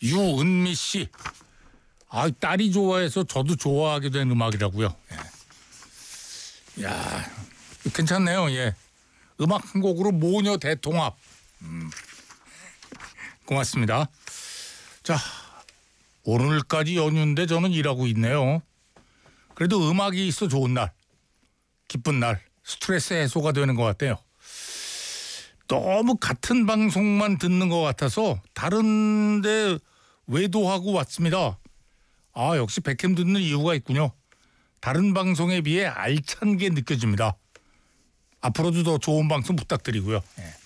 유은미 씨. 아, 딸이 좋아해서 저도 좋아하게 된 음악이라고요. 예. 야, 괜찮네요. 예. 음악 한 곡으로 모녀 대통합. 고맙습니다. 자, 오늘까지 연휴인데 저는 일하고 있네요. 그래도 음악이 있어 좋은 날, 기쁜 날, 스트레스 해소가 되는 것 같아요. 너무 같은 방송만 듣는 것 같아서 다른데 외도하고 왔습니다. 아, 역시 백캠 듣는 이유가 있군요. 다른 방송에 비해 알찬 게 느껴집니다. 앞으로도 더 좋은 방송 부탁드리고요. 예.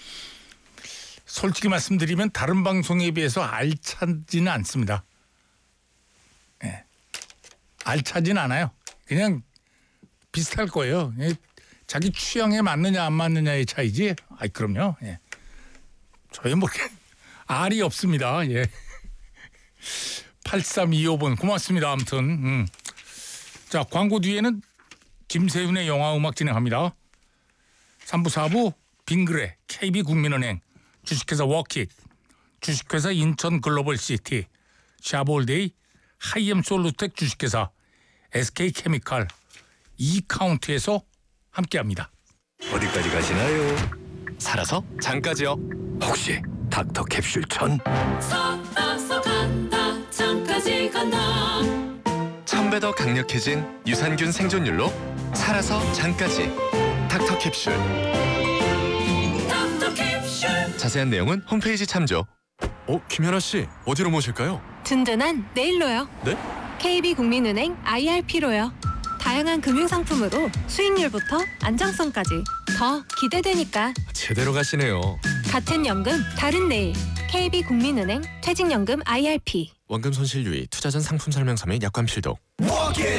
솔직히 말씀드리면 다른 방송에 비해서 알차지는 않습니다. 예. 알차진 않아요. 그냥 비슷할 거예요. 예. 자기 취향에 맞느냐 안 맞느냐의 차이지. 아이, 그럼요. 예. 저희 뭐 알이 없습니다. 예. 8325번 고맙습니다. 아무튼 자, 광고 뒤에는 김세윤의 영화음악 진행합니다. 3부 4부 빙그레, KB국민은행, 주식회사 워킷, 주식회사 인천글로벌시티, 샤볼데이, 하이엠솔루텍 주식회사, SK케미칼, 이카운트에서 함께합니다. 어디까지 가시나요? 살아서 장까지요. 혹시 닥터 캡슐 천? 살아서 간다 장까지 간다. 1000배 더 강력해진 유산균 생존율로 살아서 장까지. 닥터 캡슐. 닥터 캡슐. 자세한 내용은 홈페이지 참조. 김연아 씨, 어디로 모실까요? 든든한 내일로요. 네? KB국민은행 IRP로요. 다양한 금융상품으로 수익률부터 안정성까지 더 기대되니까. 제대로 가시네요. 같은 연금 다른 내일. KB국민은행 퇴직연금 IRP. 원금 손실 유의, 투자 전 상품 설명서 및 약관 필독.